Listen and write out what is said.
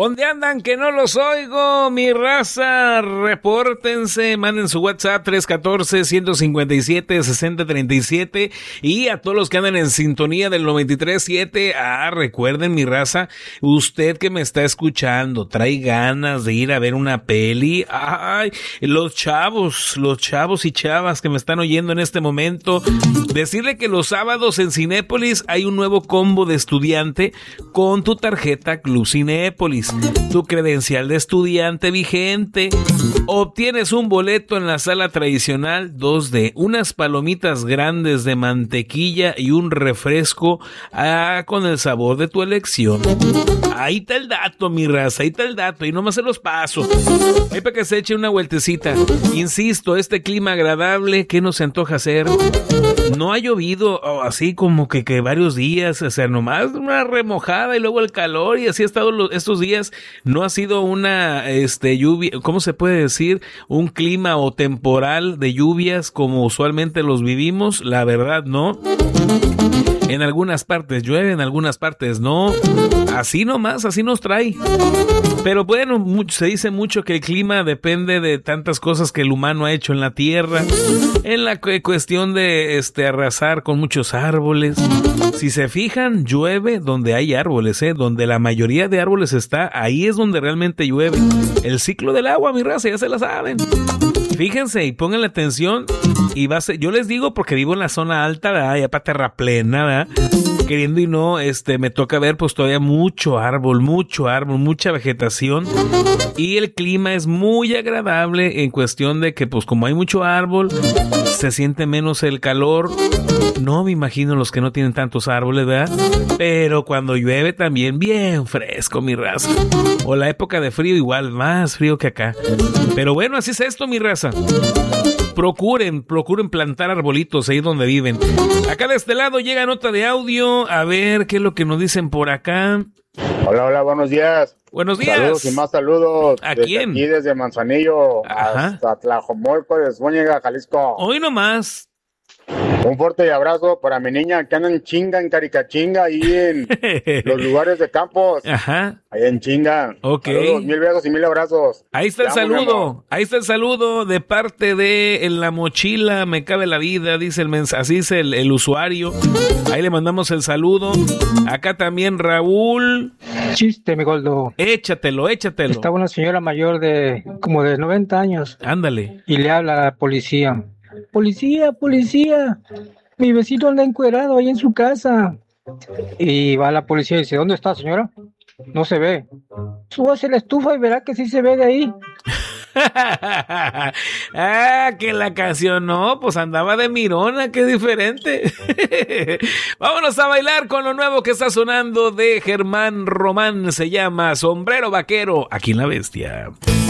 ¿Dónde andan que no los oigo? Mi raza, repórtense, manden su WhatsApp 314-157-6037 y a todos los que andan en sintonía del 93.7, recuerden mi raza, usted que me está escuchando, trae ganas de ir a ver una peli, los chavos y chavas que me están oyendo en este momento, decirle que los sábados en Cinépolis hay un nuevo combo de estudiante con tu tarjeta Club Cinépolis, tu credencial de estudiante vigente, obtienes un boleto en la sala tradicional 2D, unas palomitas grandes de mantequilla y un refresco con el sabor de tu elección. Ahí está el dato, mi raza, ahí está el dato, y nomás se los paso. Ahí para que se eche una vueltecita. Insisto, este clima agradable, ¿qué nos antoja hacer? No ha llovido así como que varios días, o sea, nomás una remojada y luego el calor, y así ha estado estos días. No ha sido una lluvia, ¿cómo se puede decir? Un clima o temporal de lluvias como usualmente los vivimos, la verdad, no. En algunas partes llueve, en algunas partes no. Así nomás, así nos trae. Pero bueno, se dice mucho que el clima depende de tantas cosas que el humano ha hecho en la tierra. En la cuestión de arrasar con muchos árboles. Si se fijan, llueve donde hay árboles, donde la mayoría de árboles está, ahí es donde realmente llueve. El ciclo del agua, mi raza, ya se la saben. Fíjense y pónganle atención. Y yo les digo porque vivo en la zona alta, ¿verdad? Ya para terraplena, ¿verdad? Queriendo y no, me toca ver pues todavía mucho árbol, mucha vegetación, y el clima es muy agradable en cuestión de que pues como hay mucho árbol, se siente menos el calor. No me imagino los que no tienen tantos árboles, ¿verdad? Pero cuando llueve también bien fresco, mi raza. O la época de frío igual, más frío que acá. Pero bueno, así es esto, mi raza. Procuren plantar arbolitos ahí donde viven. Acá de este lado llega nota de audio. A ver qué es lo que nos dicen por acá. Hola, buenos días. Buenos días. Saludos y más saludos. ¿A quién? Aquí desde Manzanillo hasta Tlajomulco de Zúñiga, Jalisco. Hoy nomás. Un fuerte abrazo para mi niña que anda en chinga, en caricachinga, ahí en los lugares de campos. Ajá. Ahí en chinga. Ok. Saludos, 1000 besos y 1000 abrazos. Ahí está el saludo. Ahí está el saludo de parte de En la Mochila Me Cabe la Vida, dice el mensaje, así dice el usuario. Ahí le mandamos el saludo. Acá también Raúl. Chiste, mi Goldo. Échatelo. Estaba una señora mayor de como de 90 años. Ándale. Y le habla a la policía. Policía, mi vecino anda encuerado ahí en su casa. Y va la policía y dice, ¿dónde está, señora? No se ve. Súbase la estufa y verá que sí se ve de ahí. Que la canción no, pues andaba de mirona, qué diferente. Vámonos a bailar con lo nuevo que está sonando de Germán Román, se llama Sombrero Vaquero, aquí en La Bestia.